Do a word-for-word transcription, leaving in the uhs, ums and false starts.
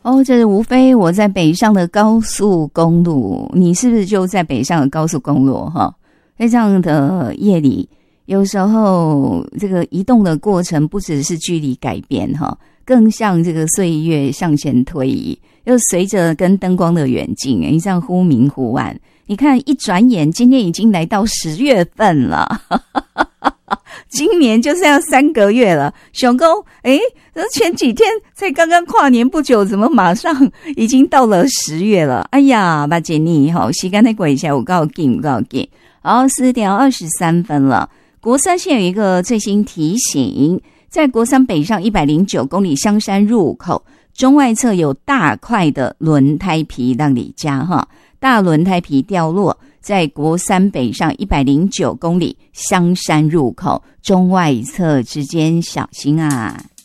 哦，这无非我在北上的高速公路，你是不是就在北上的高速公路哈？在这样的夜里，有时候这个移动的过程不只是距离改变哈，更像这个岁月向前推移，又随着跟灯光的远近，你这样忽明忽暗。你看，一转眼，今天已经来到十月份了。今年就剩下三个月了，熊公，诶，前几天才刚刚跨年不久，怎么马上已经到了十月了？哎呀，巴杰尼，好，时间再过一下，我告诉你，我告诉你，好，四点二十三分了。国三现有一个最新提醒，在国三北上一百零九公里香山入口中外侧有大块的轮胎皮让你加哈，大轮胎皮掉落。在国三北上一百零九公里香山入口中外侧之间小心啊。